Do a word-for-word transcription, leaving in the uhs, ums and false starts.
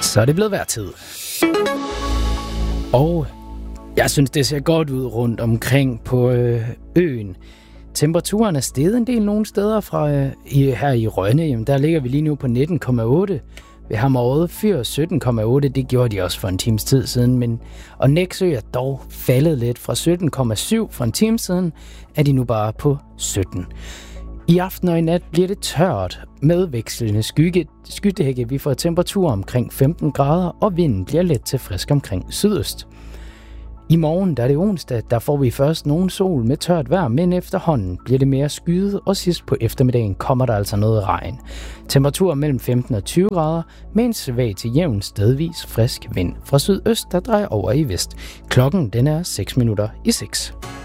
Så er det blevet værtid. Og jeg synes, det ser godt ud rundt omkring på øh, øen. Temperaturen er steget en del nogle steder fra øh, i, her i Rønne. Jamen, der ligger vi lige nu på nitten komma otte. Ved Hammerode Fyr sytten komma otte. Det gjorde de også for en times tid siden. Men, og Nexø er dog faldet lidt fra sytten komma syv for en time siden. Er de nu bare på sytten. I aften og i nat bliver det tørt med vekslende skygge, skydække. Vi får temperaturer omkring femten grader, og vinden bliver let til frisk omkring sydøst. I morgen, der er det onsdag, der får vi først nogen sol med tørt vejr, men efterhånden bliver det mere skyet, og sidst på eftermiddagen kommer der altså noget regn. Temperaturer mellem femten og tyve grader, med en svag til jævn stedvis frisk vind fra sydøst, der drejer over i vest. Klokken den er seks minutter i seks.